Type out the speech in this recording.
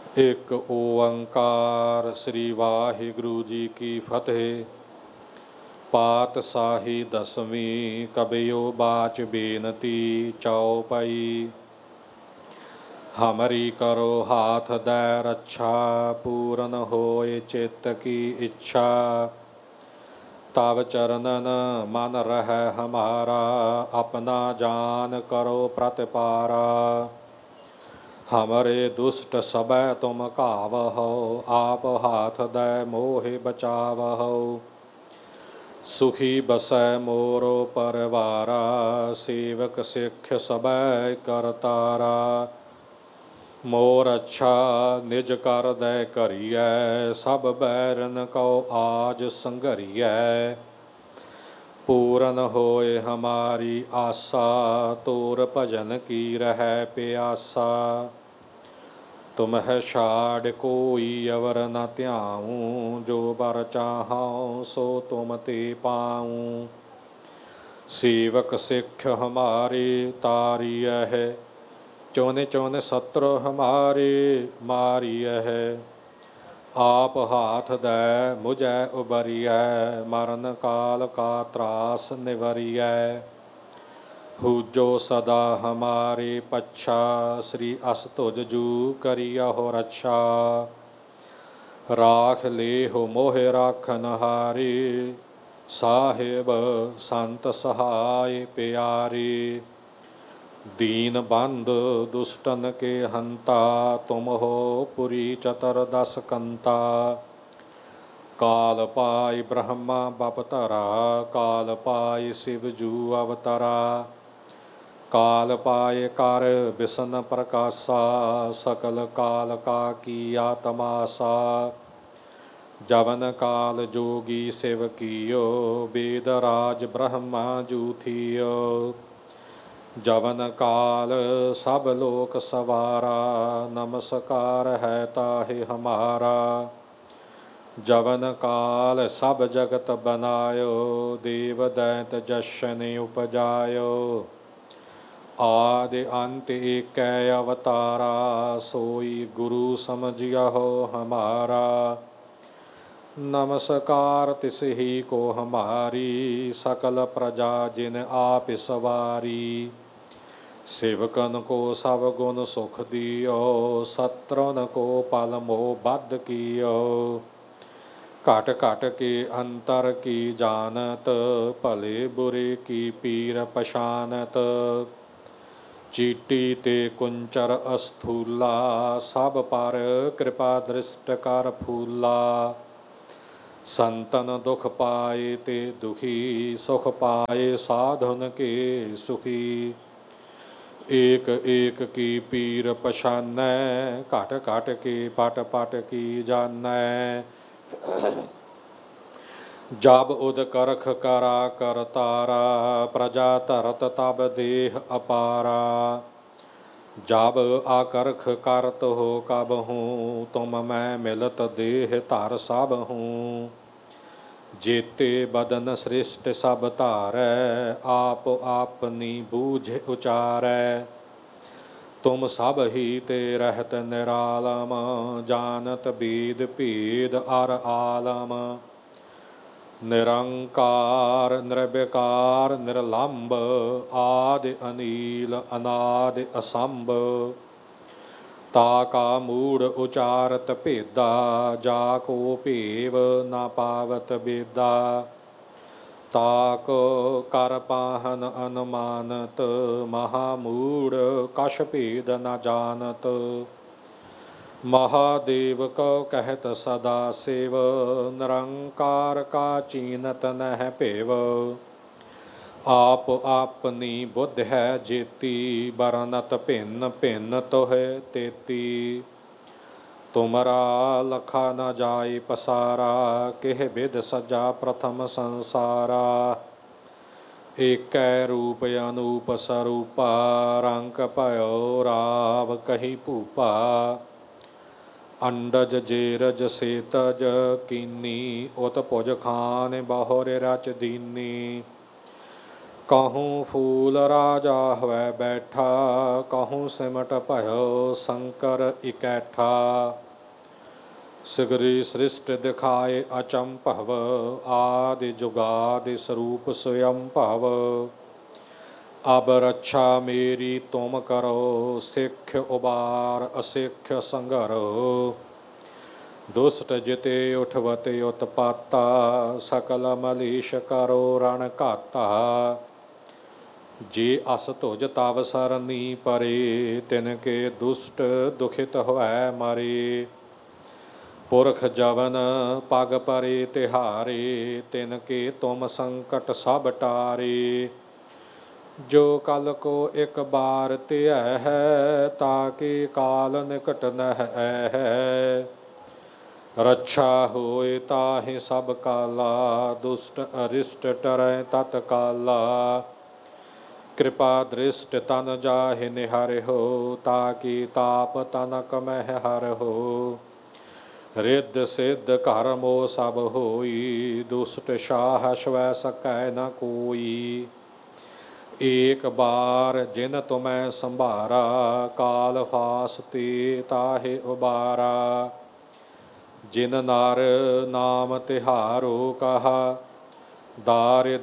ਇੱਕ ਓੰਕਾਰ ਸ੍ਰੀ ਵਾਹਿਗੁਰੂ ਜੀ ਕੀ ਫਤਿਹ। ਪਾਤਸ਼ਾਹੀ ਦਸਵੀਂ ਕਬਿਓ ਬਾਚ ਬੇਨਤੀ ਚਉਪਈ। ਹਮਰੀ ਕਰੋ ਹਾਥ ਦੈ ਰੱਛਾ, ਪੂਰਨ ਹੋਏ ਚਿੱਤ ਕੀ ਇੱਛਾ। ਤਬ ਚਰਨਨ ਮਨ ਰਹਿ ਹਮਾਰਾ, ਆਪਣਾ ਜਾਨ ਕਰੋ ਪ੍ਰਤਿਪਾਰਾ। ਹਮਰੇ ਦੁਸ਼ਟ ਸਭੈ ਤੁਮ ਘਾਵਹੋ, ਆਪ ਹਾਥ ਦੈ ਮੋਹਿ ਬਚਾਵਹੋ। ਸੁਖੀ ਬਸੈ ਮੋਰੋ ਪਰਵਾਰਾ, ਸੇਵਕ ਸਿੱਖ ਸਭੈ ਕਰਤਾਰਾ। ਮੋਰ ਅੱਛਾ ਨਿਜ ਕਰ ਦੈ ਕਰੀਐ, ਸਭ ਬੈਰਨ ਕਉ ਆਜ ਸੰਘਰੀਐ। ਪੂਰਨ ਹੋਏ ਹਮਾਰੀ ਆਸਾ, ਤੋਰ ਭਜਨ ਕੀ ਰਹਿ ਪਿਆਸਾ। ਤੁਮਹਿ ਛਾੜ ਕੋਈ ਅਵਰ ਨ ਧਿਆਊ, ਜੋ ਬਰ ਚਾਹਉ ਸੋ ਤੁਮ ਤੇ ਪਾਊ। ਸੇਵਕ ਸਿੱਖ ਹਮਾਰੇ ਤਾਰੀਐ, ਚੁਨ ਚੁਨ ਸਤਰ ਹਮਾਰੇ ਮਾਰੀਐ। ਆਪ ਹਾਥ ਦੈ ਮੁਝੈ ਉਬਰੀਐ, ਮਰਨ ਕਾਲ ਕਾ ਤਰਾਸ ਨਿਵਰੀਐ। ਹੂਜੋ ਸਦਾ ਹਮਾਰੇ ਪੱਛਾ, ਸ੍ਰੀ ਅਸ ਤੁਜ ਜੂ ਕਰਿਯਹੁ ਰੱਛਾ। ਰਾਖ ਲੇਹੁ ਮੋਹਿ ਰਾਖਨ ਹਾਰੇ, ਸਾਹਿਬ ਸੰਤ ਸਹਾਇ ਪਿਆਰੇ। ਦੀਨ ਬੰਧ ਦੁਸ਼ਟਨ ਕੇ ਹੰਤਾ, ਤੁਮ ਹੋ ਪੁਰੀ ਚਤੁਰਦਸ ਕੰਤਾ। ਕਾਲ ਪਾਇ ਬ੍ਰਹਮਾ ਬਪਤਰਾ, ਕਾਲ ਪਾਇ ਸਿਵ ਜੂ ਅਵਤਰਾ। ਕਾਲ ਪਾਇ ਕਰ ਬਿਸ਼ਨ ਪ੍ਰਕਾਸ਼ਾ, ਸਕਲ ਕਾਲ ਕਾ ਕੀਆ ਤਮਾਸਾ। ਜਵਨ ਕਾਲ ਜੋਗੀ ਸਿਵ ਕੀਓ, ਬੇਦ ਰਾਜ ਬ੍ਰਹਮਾ ਜੂ ਥੀਓ। ਜਵਨ ਕਾਲ ਸਭ ਲੋਕ ਸਵਾਰਾ, ਨਮਸਕਾਰ ਹੈ ਤਾਹਿ ਹਮਾਰਾ। ਜਵਨ ਕਾਲ ਸਭ ਜਗਤ ਬਨਾਇਓ, ਦੇਵ ਦੈਂਤ ਜਸ਼ਨ ਉਪਜਾਇਓ। ਆਦਿ ਅੰਤ ਏਕੈ ਅਵਤਾਰਾ, ਸੋਈ ਗੁਰੂ ਸਮਝਿਯਹੁ ਹਮਾਰਾ। ਨਮਸਕਾਰ ਤਿਸਹੀ ਕੋ ਹਮਾਰੀ, ਸਕਲ ਪ੍ਰਜਾ ਜਿਨ ਆਪ ਸਵਾਰੀ। ਸੇਵਕਨ ਕੋ ਸਭ ਗੁਣ ਸੁਖ ਦਿਓ, ਸਤਰਨ ਕੋ ਪਲ ਮੋਹ ਬਧ ਕੀਓ। ਘਟ ਘਟ ਕੇ ਅੰਤਰ ਕੀ ਜਾਨਤ, ਭਲੇ ਬੁਰੇ ਕੀ ਪੀਰ ਪਛਾਨਤ। ਚੀਟੀ ਤੇ ਕੁੰਚਰ ਅਸਥੂਲਾ, ਸਭ ਪਰ ਕਿਰਪਾ ਦ੍ਰਿਸ਼ਟ ਕਰ ਫੂਲਾ। ਸੰਤਨ ਦੁਖ ਪਾਏ ਤੇ ਦੁਖੀ, ਸੁਖ ਪਾਏ ਸਾਧੁਨ ਕੇ ਸੁਖੀ। ਏਕ ਏਕ ਕੀ ਪੀਰ ਪਛਾਨੈ, ਘਟ ਘਟ ਕੇ ਪਟ ਪਟ ਕੀ ਜਾਨੈ। ਜਬ ਉਦ ਕਰਖ ਕਰਾ ਕਰਤਾਰਾ, ਪ੍ਰਜਾ ਧਰਤ ਤਬ ਦੇਹ ਅਪਾਰਾ। ਜਬ ਆਕਰਖ ਕਰਤ ਹੋ ਕਬਹੂੰ, ਤੁਮ ਮੈਂ ਮਿਲਤ ਦੇਹ ਧਰ ਸਭਹੂੰ। ਜੇਤੇ ਬਦਨ ਸ੍ਰਿਸ਼ਟ ਸਭ ਧਾਰੈ, ਆਪ ਆਪਨੀ ਬੂਝ ਉਚਾਰੈ। ਤੁਮ ਸਭ ਹੀ ਤੇ ਰਹਿਤ ਨਿਰਾਲਮ, ਜਾਨਤ ਬੇਦ ਭੇਦ ਅਰ ਆਲਮ। ਨਿਰੰਕਾਰ ਨਿਰਵਿਕਾਰ ਨਿਰਲੰਭ, ਆਦਿ ਅਨੀਲ ਅਨਾਦਿ ਅਸੰਭ। ਤਾ ਕਾ ਮੂੜ ਉਚਾਰਤ ਭੇਦਾ, ਜਾ ਕੋ ਭੇਵ ਨ ਪਾਵਤ ਬੇਦਾ। ਤਾਕੋ ਕਰ ਪਾਹਨ ਅਨੁਮਾਨਤ, ਮਹਾ ਮੂੜ ਕਛ ਭੇਦ ਨ ਜਾਨਤ। ਮਹਾਦੇਵ ਕਉ ਕਹਿਤ ਸਦਾ ਸਿਵ, ਨਿਰੰਕਾਰ ਕਾ ਚੀਨਤ ਨਹਿ ਭਿਵ। ਆਪ ਆਪਨੀ ਬੁੱਧ ਹੈ ਜੇਤੀ, ਬਰਨਤ ਭਿੰਨ ਭਿੰਨ ਤੋਹਿ ਤੇਤੀ। ਤੁਮਰਾ ਲਖਾ ਨ ਜਾਇ ਪਸਾਰਾ, ਕਿਹ ਬਿਧ ਸਜਾ ਪ੍ਰਥਮ ਸੰਸਾਰਾ। ਏਕੈ ਰੂਪ ਅਨੂਪ ਸਰੂਪਾ, ਰੰਕ ਭਇਓ ਰਾਵ ਕਹੀ ਭੂਪਾ। ਅੰਡਜ ਜੇਰਜ ਸੇਤਜ ਕੀਨੀ, ਉਤ ਭੁਜ ਖਾਨ ਬਹੁਰਿ ਰਚ ਦੀਨੀ। कहूँ फूल राजा हवै बैठा, कहूँ सिमट भयो शंकर इकैठा। सिगरी सृष्टि दिखाए अचंभव, आदि जुगादि स्वरूप स्वयं भव। अब रक्षा मेरी तुम करो, सिख उबार असिख संगरो। दुष्ट जिते उठवते उत्पाता, सकल मलीश करो रण घाता। जे अस तुझ तव सरनी परे, तिनके दुष्ट दुखित होवै मरे। पुरख जवन पग परे तिहारे, तिनके तुम संकट सब टारे। जो कल को एक बार त्यह है, ताके काल निकट नह है। रक्षा होए ताहि सब काला, दुष्ट अरिष्ट टरै तत्काला। कृपा दृष्ट तन जाहि निहरहो, ताकि ताप तनक मह हरहो। रिद्ध सिद्ध कर्मो सब होई, दुष्ट साहस वै सकै न कोई। एक बार जिन तुम्हें संभारा, काल फास ते ताहि उबारा। जिन नर नाम तिहारो कहा, दारिद